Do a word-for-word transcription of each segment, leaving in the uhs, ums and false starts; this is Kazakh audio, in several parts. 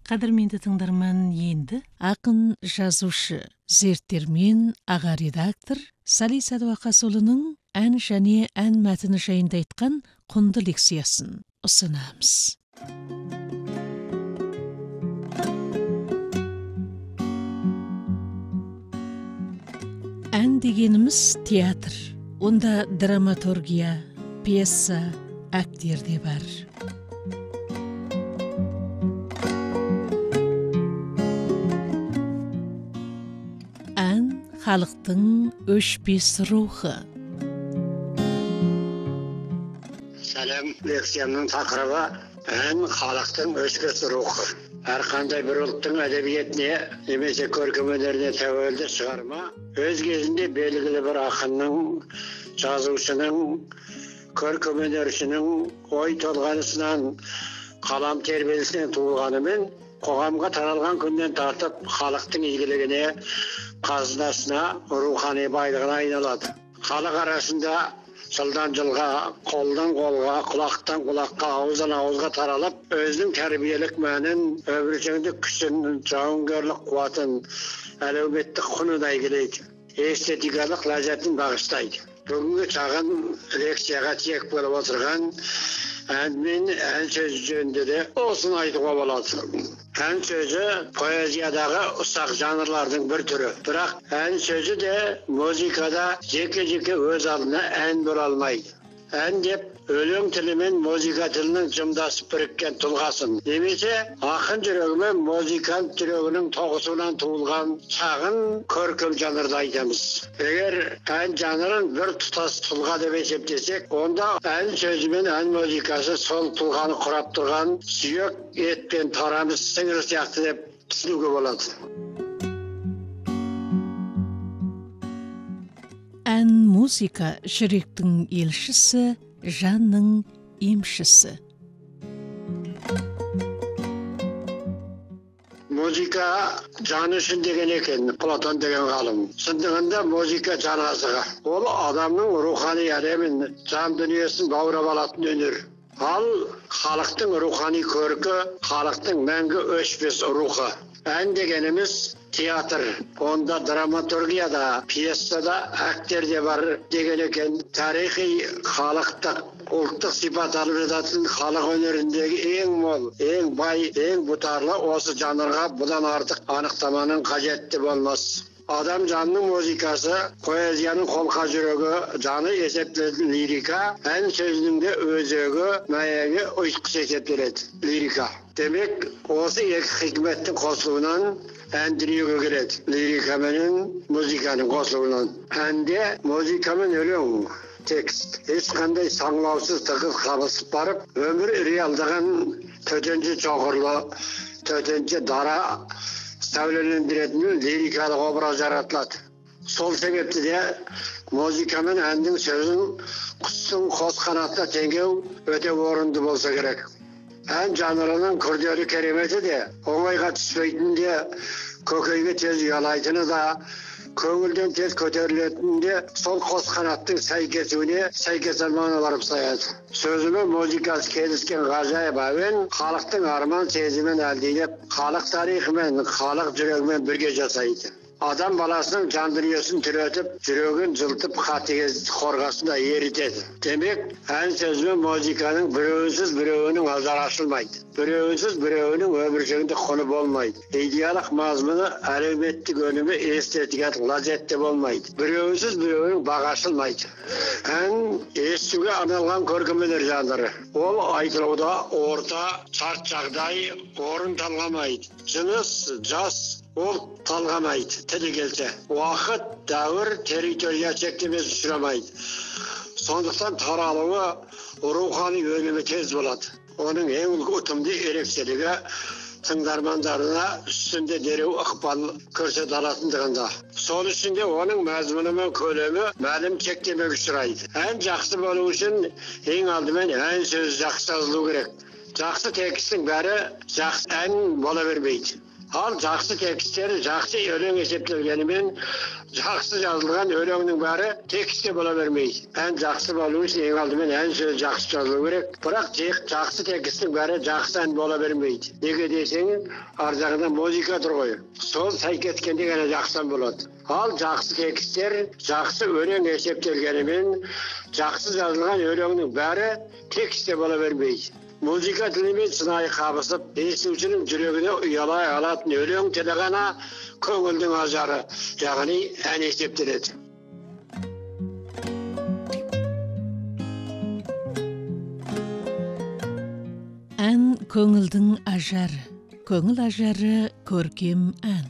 Қадірменді тыңдарман, енді ақын жазушы, зерттелмен аға редактор Сали Садуақасұлының ән және ән мәтіні жайында айтқан құнды лекциясын ұсынамыз. Ән дегеніміз театр. Онда драматургия, пьеса, актер де бар. Ән халықтың өшпес рухы. Сәлем, лекциямның тақырыбы ән халықтың өшпес рухы. Әрқандай бір ұлттың әдебиетіне немесе көркем өнеріне тәуелді шығарма өз кезінде белгілі бір ақынның, жазушының, көркем өнершінің ой толғанысынан, қалам тербелісінен туылғанымен қоғамға таралған күннен тартып халықтың игілігіне, қазынасына, рухани байлығына айналады. Халық арасында жылдан жылға, қолдан қолға, құлақтан құлаққа, ауыздан ауызға таралып, өзінің тәрбиелік мәнін, өміршеңдік күшін, жауынгерлік қуатын, әлеуметтік құнын әйгілейді, эстетикалық ләззатын бағыштайды. Бүгінгі шағын лекцияға тиек болып отырған ән мен ән сөзі жөнінде де осыны айтуға болады. Ән сөзі поэзиядағы ұсақ жанрлардың бір түрі. Бірақ ән сөзі де музыкада жеке-жеке өз алдына ән бола алмайды. Ән деп өлең тілі мен музыка тілінің жымдасып біріккен тұлғасын. Немесе ақын жүрегі мен музыкант жүрегінің тоғысуынан туылған шағын көркем жанрды айтамыз. Егер ән жанрын бір тұтас тұлға деп есептесек, онда ән сөзі мен ән музыкасы сол тұлғаны құрап тұрған сүйек, ет пен тарамыс сіңір сияқты деп түсінуге болады. Ән музыка жүректің елшісі, жанның емшісі. Музыка жан үшін деген екен, Платон деген ғалым. Шындығында музыка жан азығы. Ол адамның рухани әлемін, жан дүниесін баурап алатын өнер. Ал халықтың рухани көркі, халықтың мәңгі өшпес рухы. Ән дегеніміз театр, онда драматургияда, пьесада, актер де бар деген екен. Тарихи, халықтық, ұлттық сипат алып жататын халық өнеріндегі ең мол, ең бай, ең бұтарлы осы жанрға бұдан артық анықтаманың қажетті болмас. Адам жанның музыкасы, поэзияның қолқа жүрегі, жаны есептелетін лирика, ән сөзінің де өзегі, мәйегі ұйытқысы есептеледі, лирика. Демек, осы екі хикметтің қосылуынан ән дүниеге келеді. Лирика менен музыканың қосылуынан. Әнде музыка мен өлең, текст, ешқандай саңлаусыз тығыз қабысып барып, өмір реалдаған төтенше чоғырлы, төтенше дара сәулелендіретін лирикалық образ жаратылады. Сол себепті де музыка мен әннің сөзін құстың қос қанатына теңеу өте орынды болса керек. Ән жанрының күрделі кереметі де, оңайға түспейтін де, көкейге тез ұялайтыны да, көңілден тез көтерілетін де сол қос қанаттың сәйкесуіне сәйкес арманы барып саяды. Сөзі мен музыкасы келіскен ғажайып әуен халықтың арман сезімін әлдилеп, халық тарихымен, халық жүрегімен бірге жасайды. Адам баласының жан дүниесін түретіп, жүрегін жылтып, қатыгез қорғасында ерітеді. Демек, ән сөз бен музыканың біреуінсіз біреуінің назары ашылмайды. Біреуінсіз біреуінің өміршеңдік құны болмайды. Идеялық мазмұны, әлеуметтік өнімі, эстетикалық ләззатты болмайды. Біреуінсіз біреуінің баға ашылмайды. Ән естуге арналған көркем өнер жанры. Ол айтылуда орта, шарт жағдай, орын талғамайды. Жыныс, жас, ол талғамайды, тілі келсе. Уақыт, дәуір, территория шектемесі сұрамайды. Сондықтан таралуы рухани өнімі тез болады. Оның ең ұтымды ерекшелігі тыңдармандарына үстінде дереу ықпал көрсете алатындығында. Сол үшінде оның мазмұны мен көлемі мәлім шектемеге ұшырайды. Ән жақсы болу үшін ең алдымен ән сөзі жақсы жазылу керек. Жақсы текстің бәрі жақсы ән бола бермейді. Ал жақсы текстер, жақсы өлең есептелгенімен, жақсы жазылған өлеңнің бәрі текстте бола бермейді. Ән жақсы болу үшін ең алдымен ән сөз жақсы жазылу керек. Бірақ жақсы тексттің бәрі жақсы ән бола бермейді. Неге десең, ар жағында музыка тұр ғой. Сол сәйкескенде ғана жақсы ән болады. Ал жақсы тексттер, жақсы өлең есептелгенімен, жақсы жазылған өлеңнің бәрі текстте бола бермейді. Музыка тілімен сынай қабысып, естушінің жүрегіне ұялай алатын өлең тілі ғана көңілдің ажары, яғни ән есептеледі. Ән көңілдің ажары, көңіл ажары көркем ән.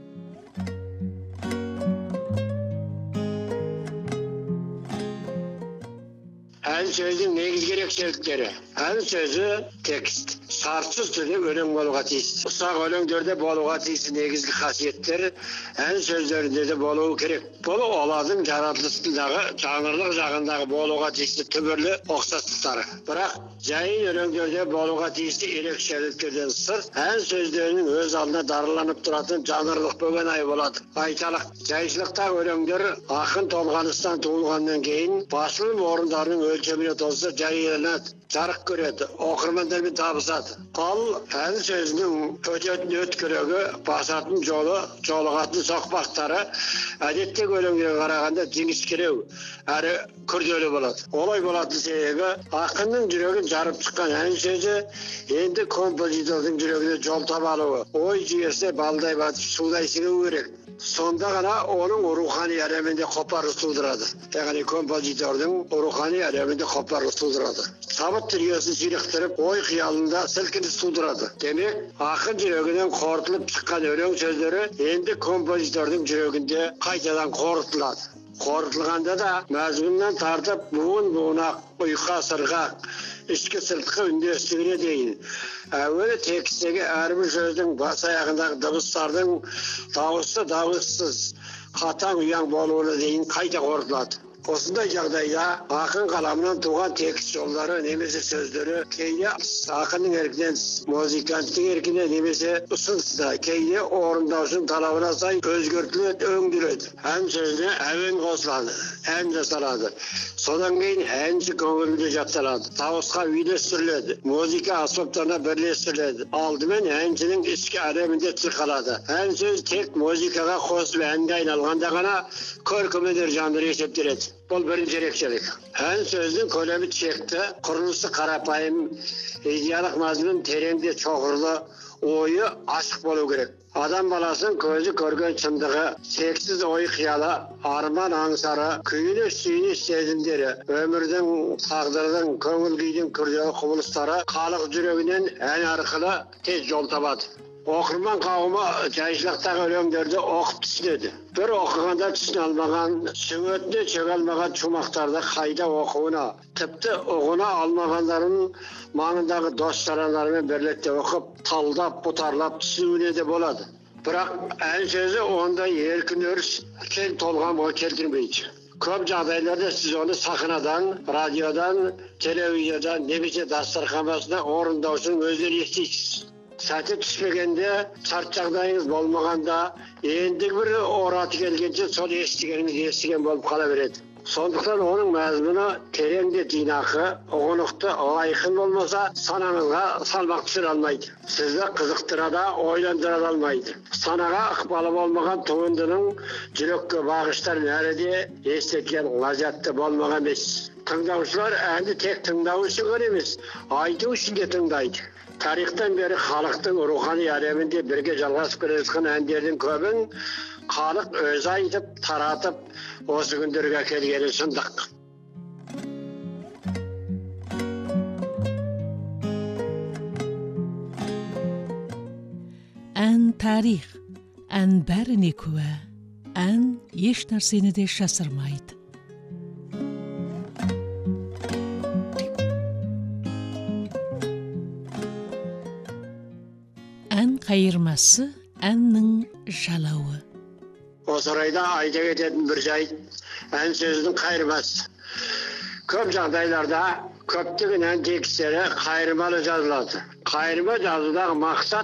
Ән сөздің негізгі ерекшеліктері. Ән сөзі текст. Шартсыз түрде өлең болуға тиіс. Ұсақ өлеңдерде болуға тиіс негізгі қасиеттер ән сөздерінде де болуы керек. Бұл олардың жаратылысындағы, жанрлық жағындағы болуға тиісті түбірлі ұқсастықтары. Бірақ жайын өлеңдерде болуға тиісті ерекшеліктерден сырт, ән сөздерінің өз алдына дарыланып тұратын жанрлық бөгенай болады. Айталық, жайшылықтағы өлеңдер ақын толғаныстан туылғаннан кейін басылым орындарының өлшеміне толса жайыланады, жарық көреді, оқырмандармен табысады. Ал ән сөзінің өтетін өткірегі, басатын жолы, жолығатын соқпақтары әдеттегі өлеңге қарағанда жіңішкелеу әрі күрделі болады. Олай болатын себебі ақынның жүрегін жарып шыққан ән сөзі енді композитордың жүрегіне жол таба алуы, ой жүйесіне балдай батып судай сіңуі керек. Сонда ғана оның рухани әлемінде қопарылыс тудырады. Яғни композитордың рухани әлемінде қопарылыс тудырады. Сабыт дүниесін сүйректіріп, ой қиялында сілкініс тудырады. Демек, ақын жүрегінен қорытылып шыққан өлең сөздері енді композитордың жүрегінде қайтадан қорытылады. Қорытылғанда да мәзмұннан тартып буын-буына, ұйқа сырғақ, ішкі сыртқы үндестігіне дейін әуелі текстегі әрбір сөздің бас аяғындағы дыбыстардың дауысты дауыссыз қатаң ұяң болуына дейін қайта қорытылады. Осындай жағдайда ақын қаламынан туған текст жолдары немесе сөздері кейде ақынның еркінен, музыканттың еркінен немесе ұсынысына, кейде орындаушының талабына сай өзгертіледі, өңделеді. Ән сөзіне әуен қосылады, ән жасалады. Содан кейін әнші көңілінде жатталады, дауысқа үйлестіріледі, музыка аспаптарына бірлестіріледі. Алдымен әншінің ішкі әлемінде шырқалады. Ән сөз тек музыкаға қосып әнге айналғанда ғана көркемдер жанры есептеледі. Бұл бірінші ерекшелік. Ән сөздің көлемі шекті, құрылысы қарапайым, идеялық мазмұн тереңде шоғырлы, ойы ашық болу керек. Адам баласын көзі көрген шындығы, шексіз ой қиялы, арман аңсары, күйініш сүйініш сезімдері, өмірдің, тағдырдың, көңіл күйдің күрделі құбылыстары халық жүрегінен ән арқылы тез жол табады. Оқырман қауымы жайшылықтағы өлеңдерді оқып түсінеді. Бір оқығанда түсіне алмаған, сүңетіне шөге алмаған шумақтарды қайда оқуына, тіпті ұғына алмағандарын маңындағы дос жарандарымен бірлікте оқып, талдап, бұтарлап түсінуіне де болады. Бірақ ән сөзі ондай еркін өріс кең толғамға келтірмейді. Көп жағдайларда сіз оны сахнадан, радиодан, телевизиядан, немесе дастархан басында орындаушының өздері естисіз. Сәті түспегенде, шарт жағдайыңыз болмағанда, ендігі бір ораты келгенше сол естігеніңіз естіген болып қала береді. Сондықтан оның мәзмұны тереңде жинақы, ұғынықты, айқын болмаса, санаңызға салмақ түсіре алмайды. Сізді қызықтыра да, ойландыра алмайды. Санаға ықпалы болмаған туындының жүрекке бағыштар әлі де естеткен ләззаты болмаған емес. Тыңдаушылар әнді тек тыңдау үшін ғана емес, айту үшін де тыңдайды. Тарихтан бері халықтың рухани әлемінде бірге жалғасып келе жатқан әндердің көбін халық өзі айтып, таратып, осы күндерге келгені шындық. Ән тарих, ән бәріне куә, ән еш нәрсені де жасырмайды. Ән қайырмасы, әннің жалауы. Осы орайда айта кететін бір жайт, ән сөздің қайырмасы. Көп жағдайларда көптеген ән текстері қайырмалы жазылады. Қайырма жазудағы мақсат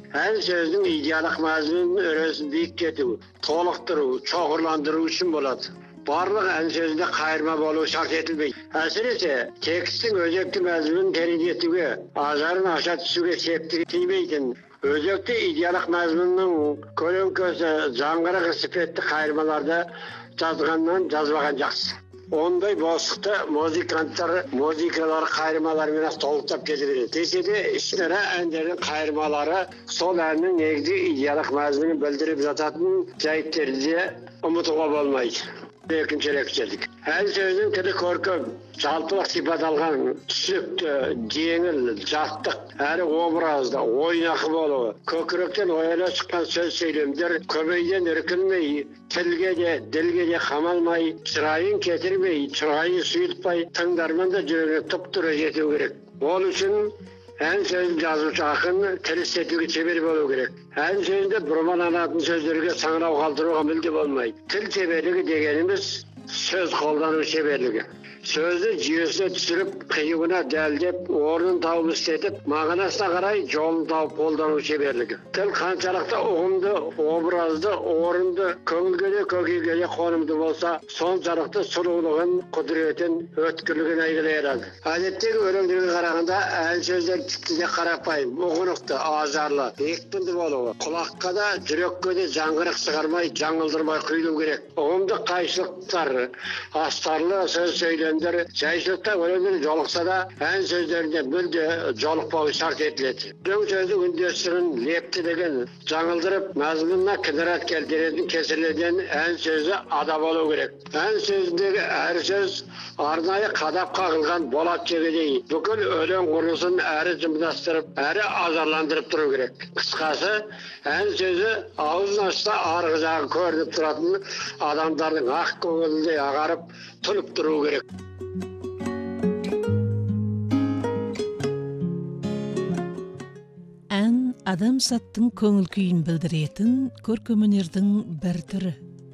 Ән сөздің идеялық мазмұнын өресін биіктету, толықтыру, чоғырландыру үшін болады. Барлық ән сөзінде қайырма болу шарт етілмейді. Әсіресе текстің өзекті мазмұнын тереңдетуге, ажарын аша түсуге септігі тимейтін, өзекті идеялық мазмұнның көлеңкесі жаңғырық іспетті қайырмаларды жазғаннан жазбаған жақсы. Ондай босықты музыканттар музыкалар қайырмаларымен толықтап кете береді. Десе де ішінара әндердің қайырмалары сол әннің негізгі идеялық мазмұнын білдіріп жататын жайттерді де ұмытуға болмайды. Екінші рекселдік. Ән сөздің тілі көркем, жалпылық сипат алған, түсінікті, жеңіл, жаттық, әрі образды, ойнақы болуы, көкіректен ояна шыққан сөз сөйлемдер көбейден іркілмей, тілге де, ділге де қамалмай, шырайын кетірмей, шырайын сұйылтпай, тыңдарманда жүрегіне тұп-тура жету керек. Ол үшін ән сөзін жазушы ақын тіл істетуге шебер болу керек. Ән сөзінде бұрмаланатын сөздерге саңырау қалдыруға мүлде болмайды. Тіл шеберлігі дегеніміз сөз қолдану шеберлігі. Сөзді жүйесіне түсіріп, қиюына дәлдеп, орнын тауып істетіп, мағынасына қарай жолын тауып қолдану шеберлігі. Тіл қаншалықты ұғымды, образды, орынды, көңілге де, көкейге де қонымды болса, соншалықты сұлулығын, құдіретін, өткірлігін айғайлайды. Әдеттегі өлеңдерге қарағанда ән сөздер тіпті де қарапайым, ұғынықты, ажарлы, екпінді болуы, құлаққа да, жүрекке де жаңғырық шығармай, жаңылдырмай құйылу керек. Ұғымдық қайшылықтар, астарлы сөз сөйлемдер жайшылықта өлеңдер жолықса да, ән сөздерінде мүлде жолықпауы шарт етіледі. Өлең сөздің үндестігін, лептілігін жаңылдырып, мазмұнына кінәрат келтіретін кесірлерден ән сөзі ада болу керек. Ән сөзіндегі әр сөз арнайы қадап қағылған болат жегедей бүкіл өлең құрылысын әрі жымдастырып, әрі азарландырып тұру керек. Қысқасы, ән сөзі аузын ашса арғы жағы көрініп тұратын адамдардың ақ көңілінде ағарып тұнып тұру керек. Ән адам саттың көңіл күйін білдіретін көркем өнердің бір түрі.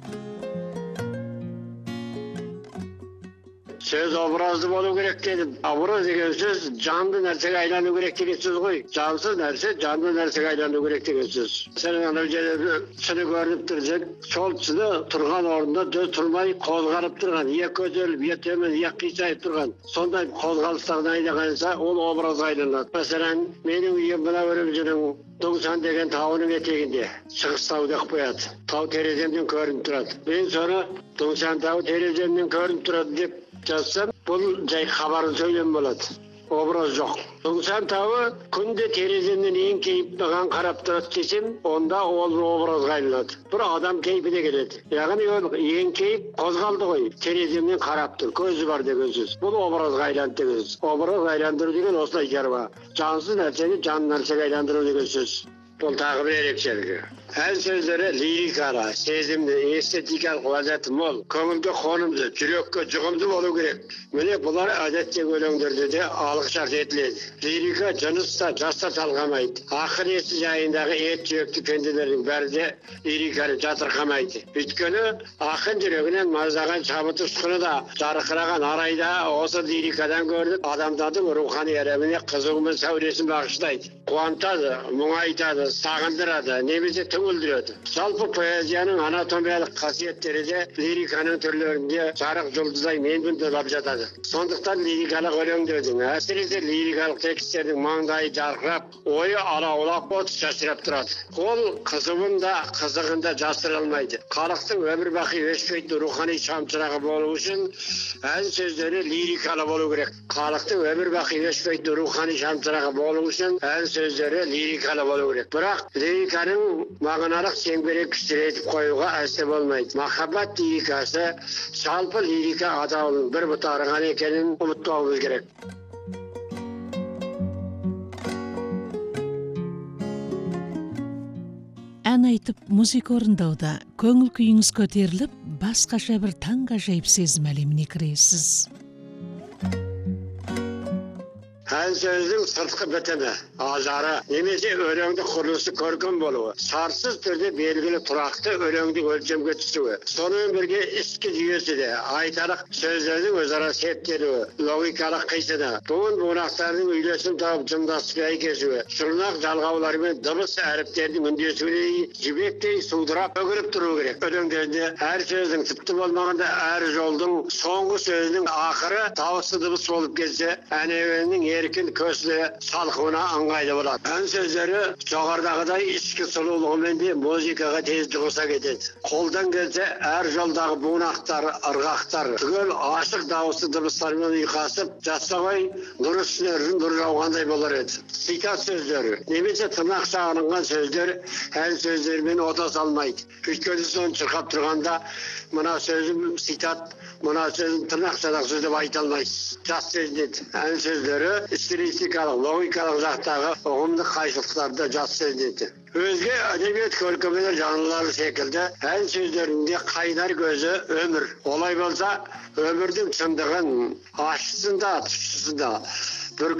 Сөз образды болу керек дедім. Образ деген сөз жанды нәрсеге айлану керек деген сөз ғой. Жансыз нәрсе жанды нәрсеге айлану керек деген сөз. Сенің анау жерде түсіні көрініп тұрсаң, сол түсіні тұрған орнында дөз тұрмай қозғалып тұрған, е көтеріліп, е төмен, е қисайып тұрған. Сондай қозғалыстардан айналғанса, ол образға айланады. Мәселен, менің үйім мына өрімжінің Доңсан деген тауының етегінде, шығыс тау деп қояды. Тау тереземнен көрініп тұрады. Мен соны Доңсан тау тереземнен көрініп тұрады деп жазсам, бұл жай хабарын сөйлем болады. Образ жоқ. Доңсан тауы күнде тереземнен еңкейіп маған қарап тұрады десем, онда ол образға айналады. Бір адам кейпіне келеді. Яғни ол еңкейіп қозғалды ғой, тереземнен қарап тұр, көзі бар деген сөз. Бұл образға айланды деген сөз. Образ айландыру деген осылай шаруа. Жансыз нәрсені жан нәрсеге айландыру деген сөз. Бұл тағы бір ерекшелігі. Ән сөздері лирикалы, сезімді, эстетикалық ләззаты мол, көңілге қонымды, жүрекке жұғымды болу керек. Міне бұлар әдеттегі өлеңдерде де алғы шарт етіледі. Лирика жынысты жаста талғамайды. Ақыл есі жайындағы ет жүректі пенделердің бәрі де лириканы жатырқамайды. Өйткені ақын жүрегінен маздаған шабыт ұшқыны да, жарқыраған арайда осы лирикадан көрініп, адамдардың рухани әлеміне қызығы мен сәулесін бағыштайды. Қуантады, мұңайтады, сағындырады, немесе түңілдіреді. Жалпы поэзияның анатомиялық қасиеттері де лириканың түрлерінде жарық жұлдыздай менмұндалап жатады. Сондықтан лирикалық өлеңдердің, әсіресе лирикалық тексттердің маңдайы жарқырап, ойы алаулап, от шашырап тұрады. Ол қызуын да, қызығын да жасыра-алмайды. Халықтың өмір бақи өшпейтін рухани шамшырағы болу үшін ән сөздері лирикалы болу керек. Халықтың өмір бақи өшпейтін рухани шамшырағы болу үшін ән сөздері лирикалы болу керек. Бірақ лириканың мағыналық шеңберін кішірейтіп қоюға әсте болмайды. Махаббат лирикасы жалпы лирика атауының бір бұтағы ғана екенін ұмытпауымыз керек. Ән айтып, музыка орындауда көңіл күйіңіз көтеріліп, басқаша бір таңғажайып сезім әлеміне кіресіз. Ән ән сөздің сыртқы бітімі, ажары, немесе өлеңді құрылысы көркем болуы, шартсыз түрде белгілі тұрақты өлеңді өлшемге түсуі, сонымен бірге ішкі жүйесі де, айтарлық сөздердің өзара септелуі, логикалық қисыны, буын буынақтардың үйлесім тауып жымдасып кесуі, шұрнақ жалғаулар мен дыбыс әріптердің үндесуіне жібектей судырап өгіріп тұру керек. Өлеңдерде әр сөздің тіпті болмағанда әр жолдың соңғы сөзінің ақыры дауысты дыбыс болып келсе, әнеуеннің еркін көсілі салқуына ыңғайлы болады. Ән сөздері жоғарыдағыдай ішкі сұлулығымен де музыкаға тез жұғыса кетеді. Қолдан келсе әр жолдағы буынақтар, ырғақтар түгел ашық дауысты дыбыстармен ұйқасып жасамай нұр үстіне нұр жауғандай болар еді. Цитат сөздері немесе тырнақ жағылған сөздер ән сөздерімен ота салмайды. Өйткені соны шырқап тұрғанда мына сөзім цитат, мына сөзім тырнақ жадақ сөз деп айта алмайсыз. Жас сезіледі. Ән сөздері стилистикалық, логикалық жақтағы ұғымдық қайшылықтарда жас сезіледі. Өзге әдебиет көркемдер жанрлары секілді ән сөздерінде қайнар көзі өмір. Олай болса, өмірдің шындығын ащысын да, тұщысын да